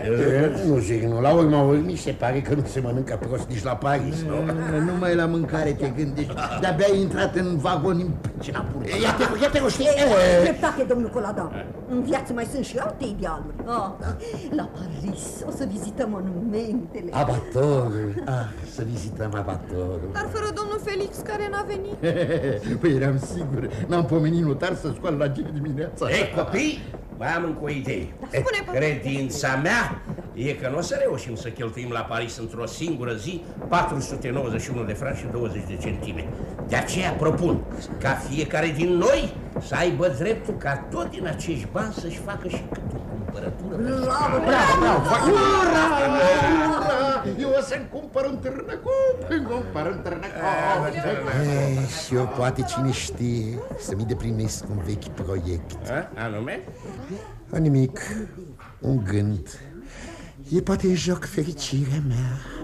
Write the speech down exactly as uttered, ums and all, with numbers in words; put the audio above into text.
Nu zic, nu. La urma urmii se pare că nu se mănâncă prost nici la Paris, nu? Numai la mâncare te gândești. De-abia ai intrat în vagon în pricina purtului. Ia te, ia te, știi? Dreptate, domnul Coladan. În viață mai sunt și alte idealuri. Ah, la Paris o să vizităm monumentele. Abatorul. Ah, să vizităm abatorul. Dar fără domnul Felix, care n-a venit. Păi eram sigur. N-am pomenit notar să scoală la cinci dimineața. Ei, copii, mai am încă o idee. Spune, Credința mea e că nu o să reușim să cheltuim la Paris într-o singură zi patru sute nouăzeci și unu de franci și douăzeci de centime. De aceea propun ca fiecare din noi să aibă dreptul ca tot din acești bani să-și facă și câte o cumpărătură. Bravo, bravo, bravo! Ura! Eu o să-mi cumpăr un târnăcup, îmi cumpăr un târnăcup. Și eu poate cine știe să-mi deplinesc un vechi proiect. A, anume? A, nimic, un gând. E poate în joc fericirea mea.